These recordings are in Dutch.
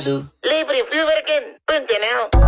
je doet. Lever-in-vuurwerk-in.nl.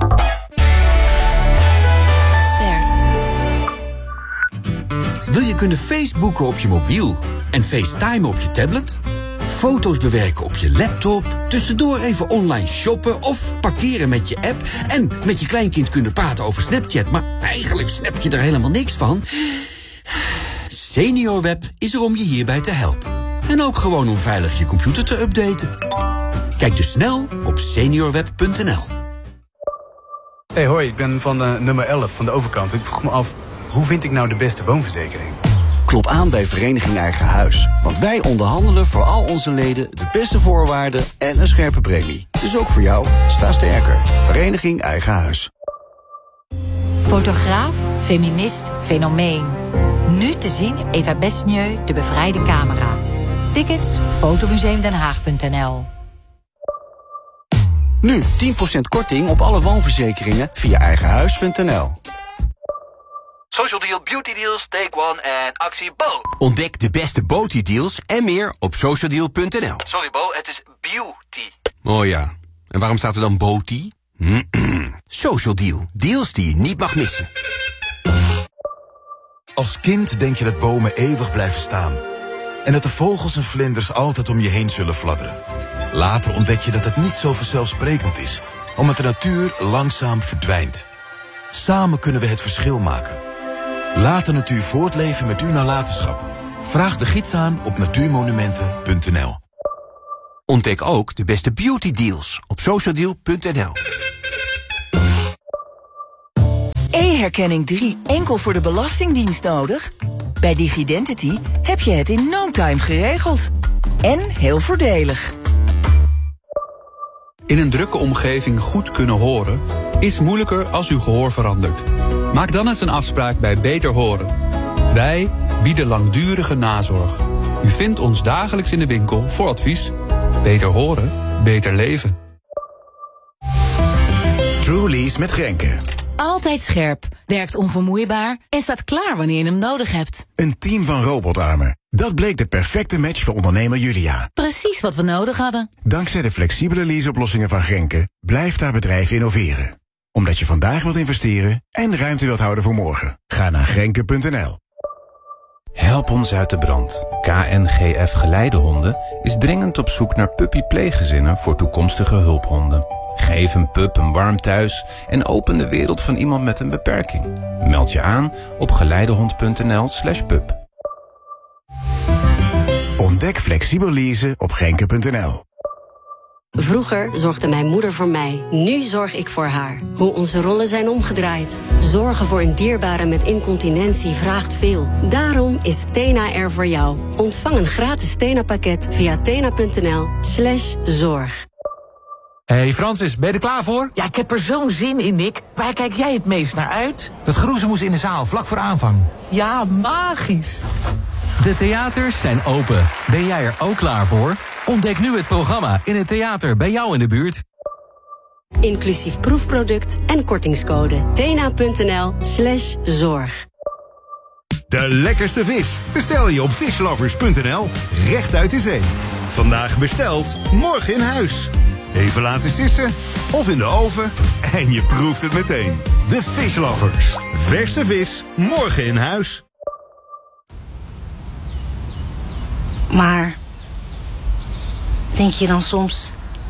Wil je kunnen Facebooken op je mobiel en FaceTime op je tablet? Foto's bewerken op je laptop, tussendoor even online shoppen of parkeren met je app en met je kleinkind kunnen praten over Snapchat, maar eigenlijk snap je er helemaal niks van? SeniorWeb is er om je hierbij te helpen. En ook gewoon om veilig je computer te updaten. Kijk dus snel op seniorweb.nl. Hey, hoi, ik ben van nummer 11 van de overkant. Ik vroeg me af, hoe vind ik nou de beste woonverzekering? Klop aan bij Vereniging Eigen Huis. Want wij onderhandelen voor al onze leden de beste voorwaarden en een scherpe premie. Dus ook voor jou, sta sterker. Vereniging Eigen Huis. Fotograaf, feminist, fenomeen. Nu te zien Eva Besnieu, de bevrijde camera. Tickets, fotomuseumdenhaag.nl. Nu 10% korting op alle woonverzekeringen via eigenhuis.nl. Social Deal, Beauty Deals, Take One en actie Bo. Ontdek de beste Beauty deals en meer op socialdeal.nl. Sorry Bo, het is beauty. Oh ja, en waarom staat er dan Beauty? Social Deal, deals die je niet mag missen. Als kind denk je dat bomen eeuwig blijven staan. En dat de vogels en vlinders altijd om je heen zullen fladderen. Later ontdek je dat het niet zo vanzelfsprekend is, omdat de natuur langzaam verdwijnt. Samen kunnen we het verschil maken. Laat de natuur voortleven met uw nalatenschap. Vraag de gids aan op natuurmonumenten.nl. Ontdek ook de beste beauty deals op socialdeal.nl. E-herkenning 3 enkel voor de Belastingdienst nodig? Bij Digidentity heb je het in no time geregeld. En heel voordelig. In een drukke omgeving goed kunnen horen is moeilijker als uw gehoor verandert. Maak dan eens een afspraak bij Beter Horen. Wij bieden langdurige nazorg. U vindt ons dagelijks in de winkel voor advies. Beter horen, beter leven. Truly's met Grenke. Altijd scherp, werkt onvermoeibaar en staat klaar wanneer je hem nodig hebt. Een team van robotarmen. Dat bleek de perfecte match voor ondernemer Julia. Precies wat we nodig hadden. Dankzij de flexibele leaseoplossingen van Grenke blijft haar bedrijf innoveren. Omdat je vandaag wilt investeren en ruimte wilt houden voor morgen. Ga naar grenke.nl. Help ons uit de brand. KNGF Geleidehonden is dringend op zoek naar puppy-pleeggezinnen voor toekomstige hulphonden. Geef een pup een warm thuis en open de wereld van iemand met een beperking. Meld je aan op geleidehond.nl/pup. Ontdek flexibel leasen op grenke.nl. Vroeger zorgde mijn moeder voor mij. Nu zorg ik voor haar. Hoe onze rollen zijn omgedraaid. Zorgen voor een dierbare met incontinentie vraagt veel. Daarom is Tena er voor jou. Ontvang een gratis Tena-pakket via tena.nl/zorg. Hey Francis, ben je er klaar voor? Ja, ik heb er zo'n zin in, Nick. Waar kijk jij het meest naar uit? Dat geroezemoes in de zaal, vlak voor aanvang. Ja, magisch. De theaters zijn open. Ben jij er ook klaar voor? Ontdek nu het programma in het theater bij jou in de buurt. Inclusief proefproduct en kortingscode. tena.nl/zorg. De lekkerste vis bestel je op fishlovers.nl. Recht uit de zee. Vandaag besteld, morgen in huis. Even laten sissen of in de oven en je proeft het meteen. De Fishlovers. Verse vis, morgen in huis. Maar denk je dan soms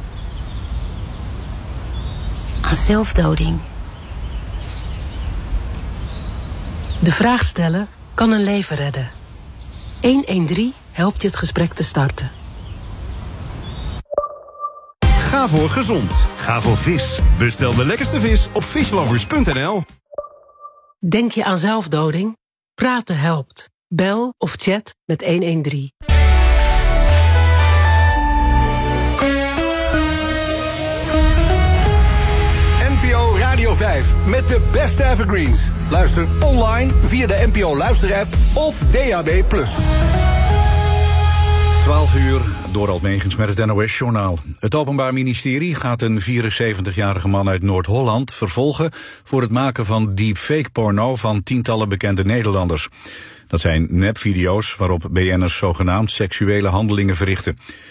aan zelfdoding? De vraag stellen kan een leven redden. 113 helpt je het gesprek te starten. Ga voor gezond. Ga voor vis. Bestel de lekkerste vis op fishlovers.nl. Denk je aan zelfdoding? Praten helpt. Bel of chat met 113. NPO Radio 5 met de beste evergreens. Luister online via de NPO Luister-app of DAB+. 12 uur, Dorald Megens met het NOS-journaal. Het Openbaar Ministerie gaat een 74-jarige man uit Noord-Holland vervolgen voor het maken van deepfake-porno van tientallen bekende Nederlanders. Dat zijn nepvideo's waarop BN'ers zogenaamd seksuele handelingen verrichten.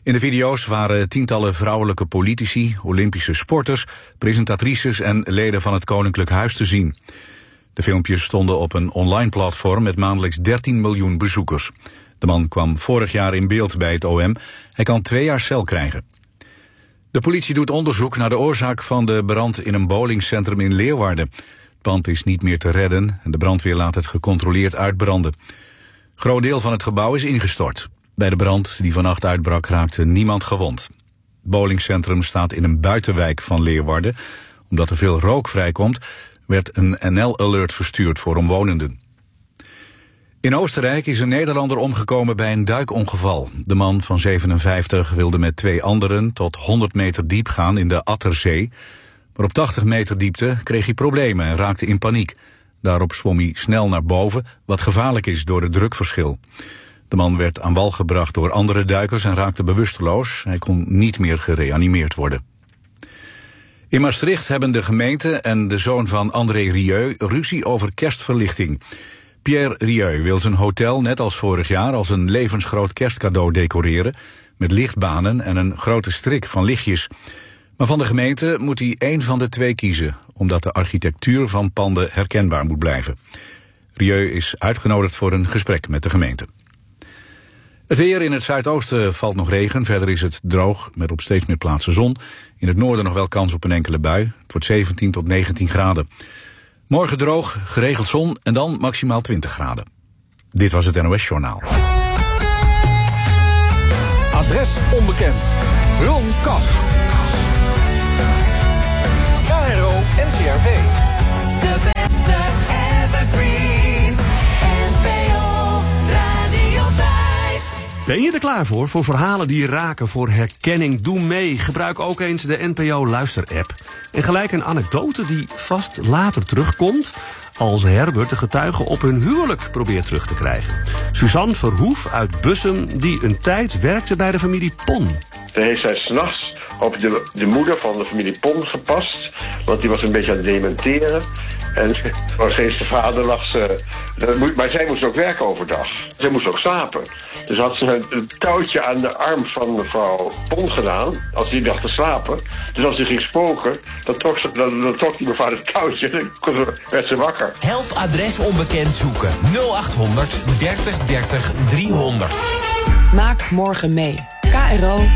In de video's waren tientallen vrouwelijke politici, Olympische sporters, presentatrices en leden van het Koninklijk Huis te zien. De filmpjes stonden op een online platform met maandelijks 13 miljoen bezoekers. De man kwam vorig jaar in beeld bij het OM. Hij kan 2 jaar cel krijgen. De politie doet onderzoek naar de oorzaak van de brand in een bowlingcentrum in Leeuwarden. Het pand is niet meer te redden en de brandweer laat het gecontroleerd uitbranden. Groot deel van het gebouw is ingestort. Bij de brand die vannacht uitbrak raakte niemand gewond. Het bowlingcentrum staat in een buitenwijk van Leeuwarden. Omdat er veel rook vrijkomt, werd een NL-alert verstuurd voor omwonenden. In Oostenrijk is een Nederlander omgekomen bij een duikongeval. De man van 57 wilde met 2 anderen tot 100 meter diep gaan in de Atterzee. Maar op 80 meter diepte kreeg hij problemen en raakte in paniek. Daarop zwom hij snel naar boven, wat gevaarlijk is door het drukverschil. De man werd aan wal gebracht door andere duikers en raakte bewusteloos. Hij kon niet meer gereanimeerd worden. In Maastricht hebben de gemeente en de zoon van André Rieu ruzie over kerstverlichting. Pierre Rieu wil zijn hotel, net als vorig jaar, als een levensgroot kerstcadeau decoreren, met lichtbanen en een grote strik van lichtjes. Maar van de gemeente moet hij 1 van de 2 kiezen, omdat de architectuur van panden herkenbaar moet blijven. Rieu is uitgenodigd voor een gesprek met de gemeente. Het weer: in het zuidoosten valt nog regen, verder is het droog met op steeds meer plaatsen zon. In het noorden nog wel kans op een enkele bui. Het wordt 17 tot 19 graden. Morgen droog, geregeld zon en dan maximaal 20 graden. Dit was het NOS Journaal. Adres onbekend. Ron Kas. KRO NCRV. De beste evergreens. NPO Radio 5. Ben je er klaar voor verhalen die je raken, voor herkenning? Doe mee. Gebruik ook eens de NPO Luister-app. En gelijk een anekdote die vast later terugkomt als Herbert de getuigen op hun huwelijk probeert terug te krijgen. Suzanne Verhoef uit Bussum, die een tijd werkte bij de familie Pon. Dan heeft zij 's nachts op de moeder van de familie Pon gepast, want die was een beetje aan het dementeren. En sinds de vader lag ze... Maar zij moest ook werken overdag. Zij moest ook slapen. Dus had ze een touwtje aan de arm van mevrouw Pon gedaan, als die dacht te slapen. Dus als die ging spoken, dan trok die mevrouw het touwtje en dan werd ze wakker. Help adres onbekend zoeken. 0800 30 30 300. Maak morgen mee. KRO